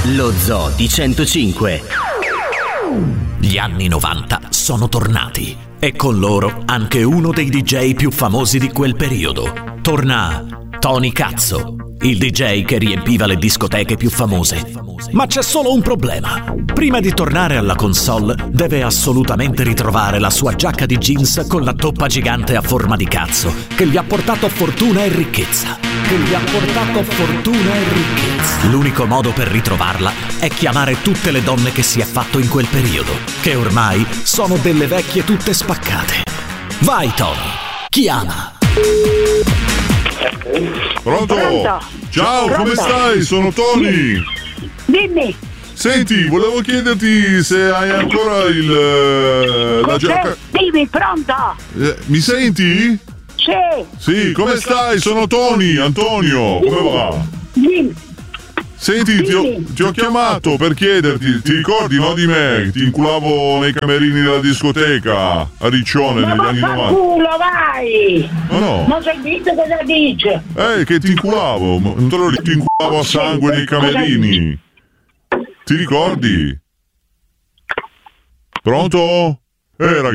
Lo Zoo di 105. Gli anni 90 sono tornati e con loro anche uno dei DJ più famosi di quel periodo. Torna Tony Cazzo, il DJ che riempiva le discoteche più famose. Ma c'è solo un problema. Prima di tornare alla console deve assolutamente ritrovare la sua giacca di jeans con la toppa gigante a forma di cazzo che gli ha portato fortuna e ricchezza. L'unico modo per ritrovarla è chiamare tutte le donne che si è fatto in quel periodo, che ormai sono delle vecchie tutte spaccate. Vai Tony, chiama! Pronto? Ciao, Pronto? come stai? Sono Tony. Dimmi. Senti, volevo chiederti se hai ancora la giacca. Dimmi, pronto? Mi senti? Sì. Sì, come stai? Sono Tony, Antonio. Come va? Dimmi. Senti, ti ho chiamato per chiederti, ti ricordi, no, di me? Ti inculavo nei camerini della discoteca a Riccione negli anni 90. Culo, vai! Ma no. Non sentite cosa dice? Che ti inculavo, non te lo ti inculavo a sangue nei camerini. Ti ricordi? Pronto? Ragazzi.